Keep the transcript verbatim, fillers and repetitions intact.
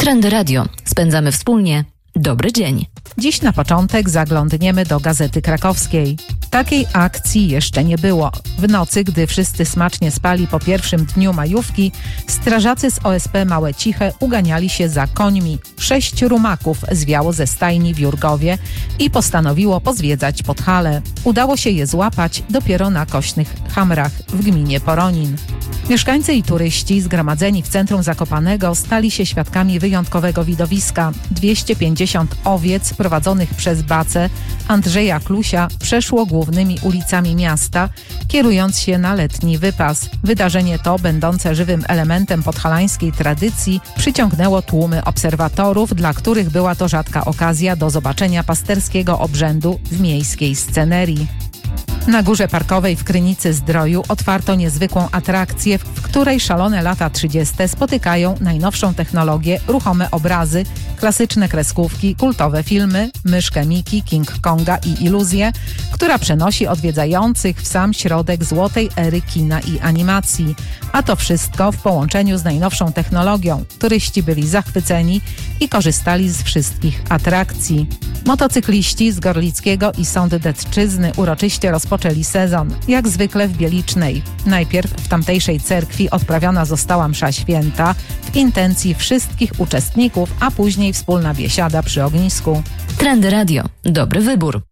Trendy Radio. Spędzamy wspólnie dobry dzień. Dziś na początek zaglądniemy do Gazety Krakowskiej. Takiej akcji jeszcze nie było. W nocy, gdy wszyscy smacznie spali po pierwszym dniu majówki, strażacy z O S P Małe Ciche uganiali się za końmi. Sześć rumaków zwiało ze stajni w Jurgowie i postanowiło pozwiedzać Podhale. Udało się je złapać dopiero na Kośnych Hamrach w gminie Poronin. Mieszkańcy i turyści zgromadzeni w centrum Zakopanego stali się świadkami wyjątkowego widowiska. dwieście pięćdziesiąt owiec prowadzonych przez bacę Andrzeja Klusia przeszło głównymi ulicami miasta, kierując się na letni wypas. Wydarzenie to, będące żywym elementem podhalańskiej tradycji, przyciągnęło tłumy obserwatorów, dla których była to rzadka okazja do zobaczenia pasterskiego obrzędu w miejskiej scenerii. Na Górze Parkowej w Krynicy-Zdroju otwarto niezwykłą atrakcję, w której szalone lata trzydzieste spotykają najnowszą technologię, ruchome obrazy, klasyczne kreskówki, kultowe filmy, myszkę Miki, King Konga i iluzję, która przenosi odwiedzających w sam środek złotej ery kina i animacji. A to wszystko w połączeniu z najnowszą technologią. Turyści byli zachwyceni i korzystali z wszystkich atrakcji. Motocykliści z Gorlickiego i Sądecczyzny uroczyście rozpoczęli sezon, jak zwykle w Bielicznej. Najpierw w tamtejszej cerkwi odprawiona została msza święta w intencji wszystkich uczestników, a później wspólna biesiada przy ognisku. Trendy Radio. Dobry wybór.